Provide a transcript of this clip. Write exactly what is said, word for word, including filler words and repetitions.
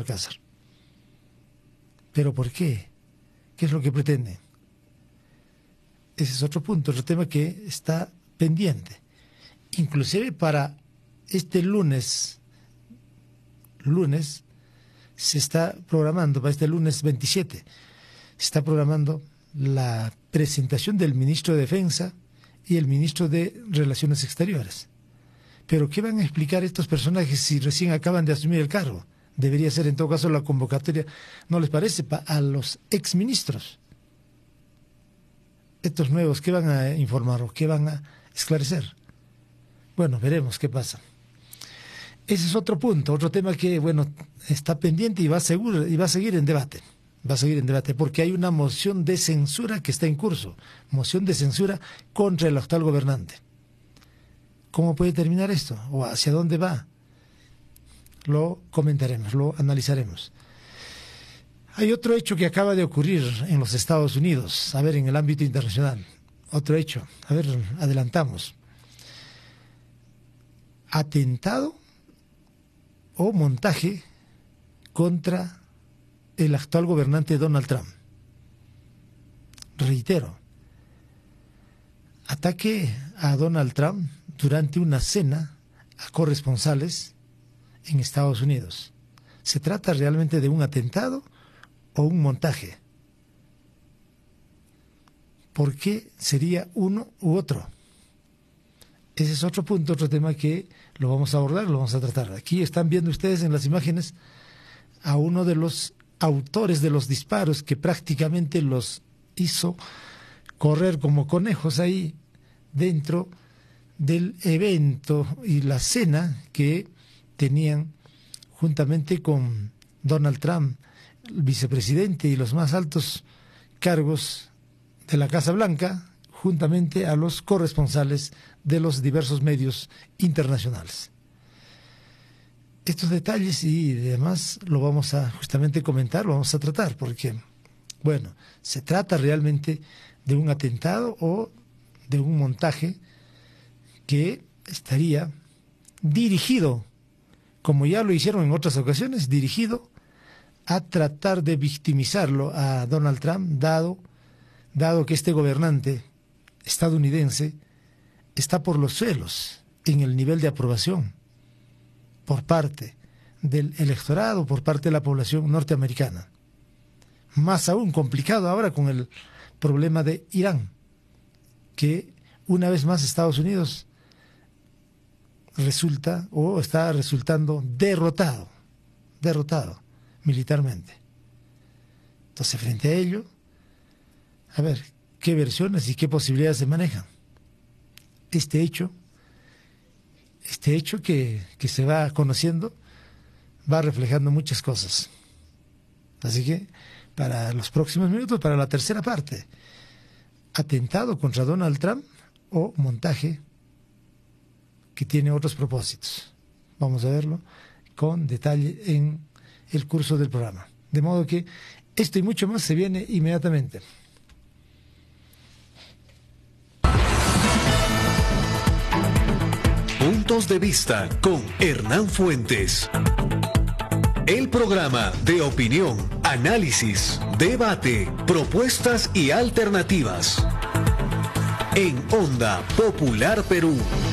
Alcázar. ¿Pero por qué? ¿Qué es lo que pretenden? Ese es otro punto, otro tema que está pendiente. Inclusive para este lunes, lunes, se está programando, para este lunes veintisiete, se está programando la presentación del ministro de Defensa y el ministro de Relaciones Exteriores. Pero ¿qué van a explicar estos personajes si recién acaban de asumir el cargo? Debería ser en todo caso la convocatoria, ¿no les parece?, a los exministros. Estos nuevos, ¿qué van a informar o qué van a esclarecer? Bueno, veremos qué pasa. Ese es otro punto, otro tema que, bueno, está pendiente y va a, seguro, y va a seguir en debate. Va a seguir en debate porque hay una moción de censura que está en curso. Moción de censura contra el actual gobernante. ¿Cómo puede terminar esto? ¿O hacia dónde va? Lo comentaremos, lo analizaremos. Hay otro hecho que acaba de ocurrir en los Estados Unidos, a ver, en el ámbito internacional. Otro hecho, a ver, adelantamos. Atentado o montaje contra el actual gobernante Donald Trump. Reitero, ataque a Donald Trump durante una cena a corresponsales en Estados Unidos. ¿Se trata realmente de un atentado o un montaje? ¿Por qué sería uno u otro? Ese es otro punto, otro tema que lo vamos a abordar, lo vamos a tratar. Aquí están viendo ustedes en las imágenes a uno de los autores de los disparos que prácticamente los hizo correr como conejos ahí dentro del evento y la cena que tenían juntamente con Donald Trump, el vicepresidente y los más altos cargos de la Casa Blanca, juntamente a los corresponsales de los diversos medios internacionales. Estos detalles y demás lo vamos a justamente comentar, lo vamos a tratar, porque, bueno, ¿se trata realmente de un atentado o de un montaje que estaría dirigido, como ya lo hicieron en otras ocasiones, dirigido a tratar de victimizarlo a Donald Trump, dado, dado que este gobernante estadounidense está por los suelos en el nivel de aprobación por parte del electorado, por parte de la población norteamericana. Más aún complicado ahora con el problema de Irán, que una vez más Estados Unidos resulta o está resultando derrotado, derrotado militarmente. Entonces, frente a ello, a ver, ¿qué versiones y qué posibilidades se manejan? Este hecho, este hecho que, que se va conociendo, va reflejando muchas cosas. Así que, para los próximos minutos, para la tercera parte, atentado contra Donald Trump o montaje que tiene otros propósitos. Vamos a verlo con detalle en el curso del programa. De modo que esto y mucho más se viene inmediatamente. Puntos de vista con Hernán Fuentes. El programa de opinión, análisis, debate, propuestas y alternativas. En Onda Popular Perú.